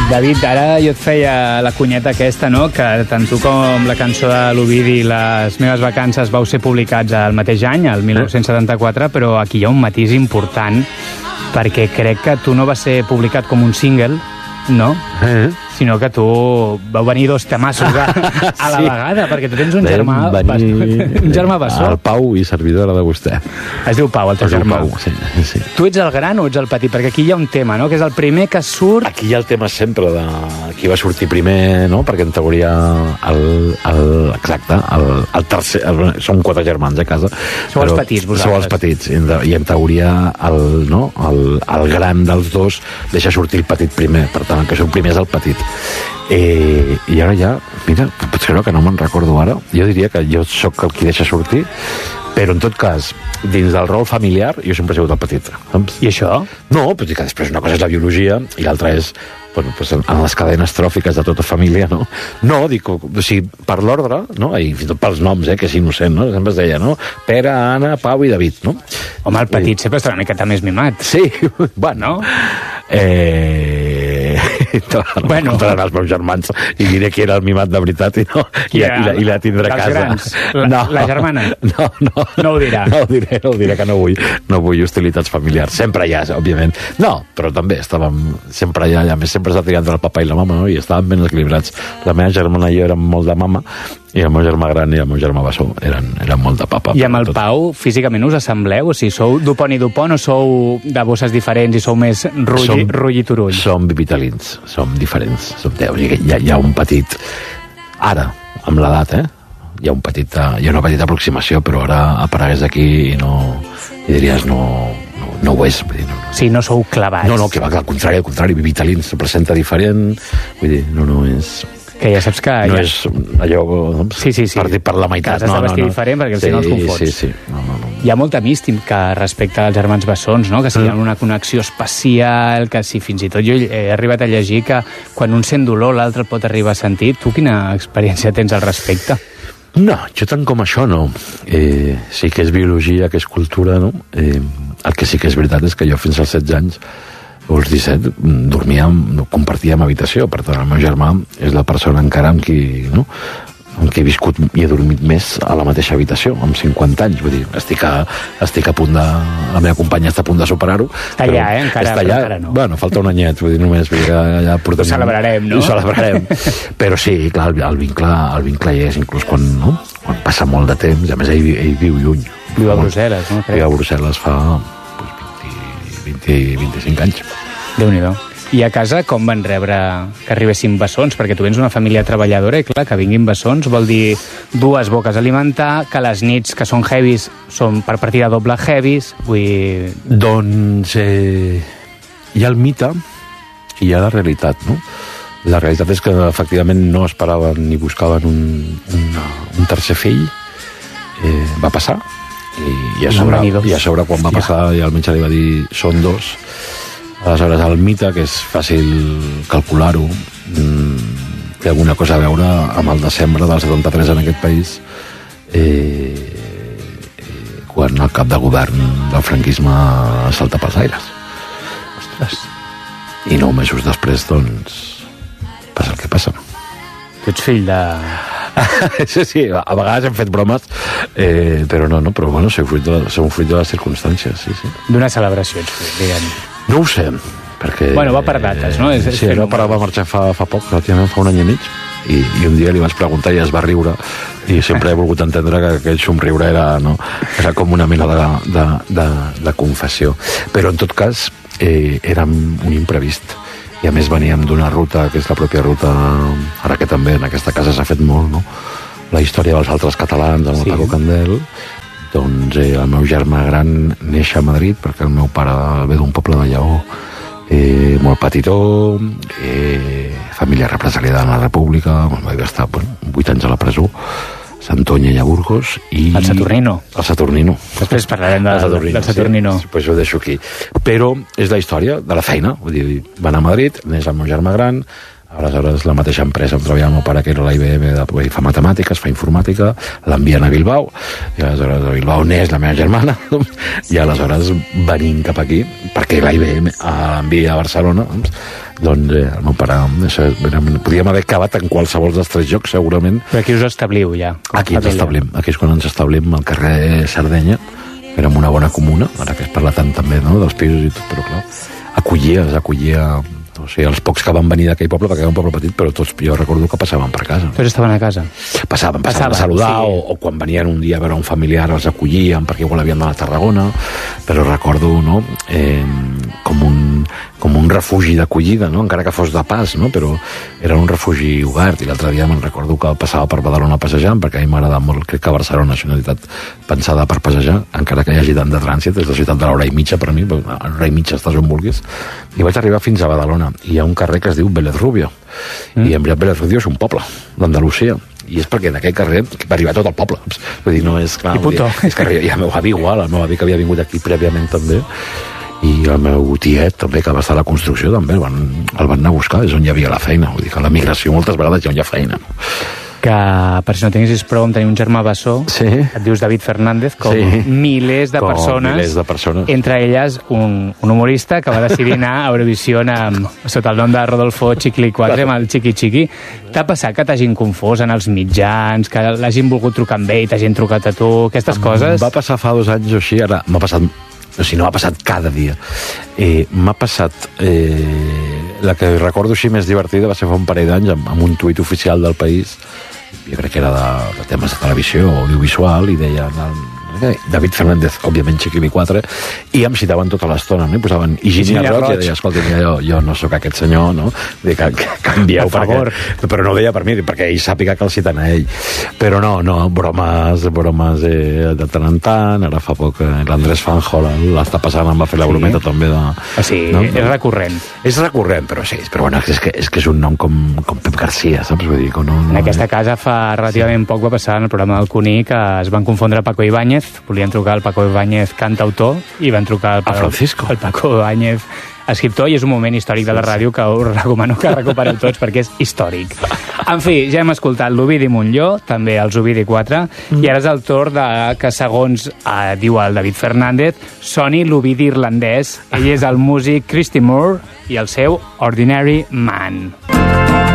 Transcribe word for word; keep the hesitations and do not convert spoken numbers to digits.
David, ara jo et feia la cunyeta aquesta, no?, que tant tu com la cançó de l'Ovidi i Les meves vacances vau ser publicats al mateix any, el mil nou-cents setanta-quatre, però aquí hi ha un matís important, perquè crec que tu no vas ser publicat com un single, no? Eh? Sinó que tu vau venir dos temassos a, a la sí. vegada, perquè tu tens un germà venir... un germà bessó. El Pau i servidora de vostè. Es diu Pau, el teu germà. Pau, sí, sí. Tu ets el gran o ets el petit? Perquè aquí hi ha un tema, no?, que és el primer que surt... Aquí hi ha el tema sempre de qui va sortir primer, no?, perquè en teoria el, el, exacte, el, el tercer... El, som quatre germans a casa. Sou els petits, vosaltres. Sou els petits, i en, i en teoria el, no, el, el gran dels dos deixa sortir el petit primer, per tant, el que surt primer és el petit. Eh, i ara ja, mira, potser no, que no me'n recordo ara, jo diria que jo sóc el qui deixa sortir, però en tot cas, dins del rol familiar, jo sempre he sigut el petit. Saps? I això? No, però que després una cosa és la biologia i l'altra és, bueno, pues en les cadenes tròfiques de tota família, no? No, dic, o sigui, per l'ordre, no? I fins i tot pels noms, eh, que és innocent, no? Sempre es deia, no? Pere, Anna, Pau i David, no? Home, el petit I... sempre està una miqueta més mimat. Sí, bueno. Eh... No, no, bueno, els meus germans i diré que era el mimat de veritat i, no, i, yeah, i, la, i la tindrà a casa. Grans. La, no, la germana? No, no. No ho dirà. No ho diré, no ho diré, que no vull, no vull hostilitats familiars. Sempre hi ha, òbviament. No, però també estàvem, sempre hi ha, a més sempre està triant entre el papa i la mama, no? I estàvem ben equilibrats. La meva germana i jo érem molt de mama, i el meu germà gran i el meu germà bessó eren, eren molt de papa. I amb el tot. Pau, físicament us assembleu? O sigui, sou d'Upon i d'Upon o sou de bosses diferents i sou més rull, rull i turull? Som bivitalins, som diferents. Som, o sigui, hi, ha, hi ha un petit... Ara, amb l'edat, eh? Hi ha, un petit, hi ha una petita aproximació, però ara aparegués aquí i no... I diries, no... No, no ho és. Vull dir, no, no. Sí, no sou clavats. No, no, que va, al contrari, al contrari, bivitalins, se presenta diferent, vull dir, no, no és... Que ja saps que... No ja... és allò doncs, sí, sí, sí. partit per la meitat. Que has de vestir no, no, no. diferent perquè sí, si no els confots. Sí, sí, no, no, no. Hi ha molta mística respecte als germans bessons, no? Que si hi ha una connexió especial, que si fins i tot jo he arribat a llegir que quan un sent dolor l'altre el pot arribar a sentir. Tu quina experiència tens al respecte? No, jo tant com això no. Eh, sí que és biologia, que és cultura, no? Eh, el que sí que és veritat és que jo fins als setze anys o als disset dormíem, compartíem habitació, per tant el meu germà és la persona encara amb qui, no? amb qui he viscut i he dormit més a la mateixa habitació, amb cinquanta anys, vull dir, estic a, estic a punt de... La meva companya està a punt de superar-ho. Està allà, eh? Encara, està allà. encara no. Bueno, falta un anyet, vull dir, només vull dir que ja portem... Ho celebrarem, no? Ho celebrarem. Però sí, clar, el, el, vincle, el vincle hi és, inclús quan, no? quan passa molt de temps, a més ell, ell viu lluny. Viu a Brussel·les, no? Viu a Brussel·les fa vint, vint-i-cinc anys. Déu-n'hi-do. I a casa com van rebre que arribessin bessons? Perquè tu vens una família treballadora i clar, que vinguin bessons vol dir dues boques a alimentar, que les nits que són heavies són per partida doble heavies, vull dir... Doncs eh, hi ha el mite i hi ha la realitat, no? La realitat és que efectivament no esperaven ni buscaven un, una, un tercer fill, eh, va passar i, i, a sobre, i a sobre quan va passar ja el metge li va dir són dos. Aleshores el mite, que és fàcil calcular-ho, mmm, té alguna cosa a veure amb el desembre del setanta-tres en aquest país, eh, eh, quan el cap de govern del franquisme salta pels aires. Ostres. I nou mesos després, doncs, passa el que passa. Tu ets fill de... sí, sí, a vegades hem fet bromes, eh, però no, no, però bueno, som fruit de, som fruit de les circumstàncies, sí, sí. D'una celebració, ets fruit, diguem. No ho sé, perquè... Bueno, va per dates, no? És, és sí, no, però va marxar fa, fa poc, relativament fa un any i mig, i, i un dia li vaig preguntar i es va riure, i sempre he volgut entendre que aquell somriure era, no, era com una mena de, de, de, de confessió. Però, en tot cas, eh, era un imprevist. I a més veníem d'una ruta, que és la pròpia ruta, ara que també en aquesta casa s'ha fet molt, no? La història dels altres catalans, amb el sí. Paco Candel. Doncs eh, el meu germà gran neix a Madrid, perquè el meu pare ve d'un poble de Lleó, eh, molt petitó, eh, família represaliada en la República, vaig estar bueno, vuit anys a la presó, Santoña i a Burgos, i... El Saturnino. El Saturnino. Després parlarem de, Saturnino, del Saturnino. Sí, pues ho deixo aquí. Però és la història de la feina, vull dir, van a Madrid, neix el meu germà gran, Aleshores, la mateixa empresa on treballava el meu pare, que era la I B M, de, fa matemàtiques, fa informàtica, l'envien a Bilbao, i aleshores a Bilbao n'és la meva germana, i aleshores venim cap aquí, perquè la I B M l'envia a Barcelona, doncs, doncs eh, el meu pare, això, podíem haver acabat en qualsevol dels tres llocs, segurament. Però aquí us establim ja. Aquí ens establim, aquí és quan ens establim al carrer Sardenya, érem una bona comuna, ara que es parla tant també, no?, dels pisos i tot, però clar, acollia, es acollia... O sigui, els pocs que van venir d'aquell poble, perquè era un poble petit, però tots jo recordo que passaven per casa. Tots estaven a casa? Passaven, passaven, passaven a saludar, sí. o, o quan venien un dia a veure un familiar els acollien, perquè igual havien d'anar a Tarragona, però recordo, no?, eh, com un, com un refugi d'acollida, no?, encara que fos de pas, no?, però era un refugi obert, i l'altre dia me'n recordo que passava per Badalona passejant, perquè a mi m'agrada molt, crec que Barcelona és una ciutat pensada per passejar, encara que hi hagi tant de trànsit, és la ciutat de l'hora i mitja per a mi, una hora i mitja estàs on vulguis, i vaig arribar fins a Badalona, i hi ha un carrer que es diu Vélez Rubio, mm. i en veritat Vélez Rubio és un poble d'Andalusia, i és perquè en aquell carrer va arribar tot el poble, vull dir, no és clar, dir, és que hi ha el meu avi igual, el meu avi que havia vingut aquí prèviament també, i el meu tiet també, que va estar a la construcció també, el van, el van anar a buscar, és on hi havia la feina, vull dir que la migració moltes vegades hi ha on hi ha feina, no? Que, per si no tinguessis prou, em tenia un germà bessó, sí. et dius David Fernández, com sí. milers de com persones, milers de persones, entre elles un, un humorista que va decidir anar a Eurovisió amb, sota el nom de Rodolfo Chiqui quatre, amb el Chiqui Chiqui. T'ha passat que t'hagin confós en els mitjans, que l'hagin volgut trucar amb ell, t'hagin trucat a tu, aquestes em coses? Va passar fa dos anys o així, ara m'ha passat, o sigui, no ha passat cada dia. Eh, m'ha passat... Eh, la que recordo així més divertida va ser fa un parell d'anys amb, amb un tuit oficial del País, jo crec que era de, de temes de televisió o audiovisual, i deia David Fernández, òbviament Chiqui quatre, i em citaven tota l'estona, no? I posaven Higinia Roig, i deia, escolta, jo, jo no sóc aquest senyor, no? Dic, que, que canvieu, per favor. Perquè, però no ho deia per mi, perquè ell sàpiga que el citen a ell. Però no, no, bromes, bromes eh, de tant en tant, ara fa poc eh, l'Andrés Fanjo l'està passant, em va fer la brometa sí. també de... O sigui, no? És recurrent. És recurrent, però sí, però bueno, és que és, que és un nom com, com Pep Garcia, saps? Vull dir, que no, no, en aquesta casa fa relativament sí. poc va passar en el programa del Cuní que es van confondre Paco Ibáñez, volien trucar al Paco Ibáñez cantautor i van trucar al Paco, Francisco. al Paco Ibáñez escriptor, i és un moment històric de la ràdio que us recomano que recupereu tots perquè és històric. En fi, ja hem escoltat l'Ovidi Montllor, també els Ovidi quatre, mm. i ara és el torn de que, segons eh, diu el David Fernández, soni l'Ovidi irlandès. Ell és el músic Christy Moore i el seu Ordinary Man.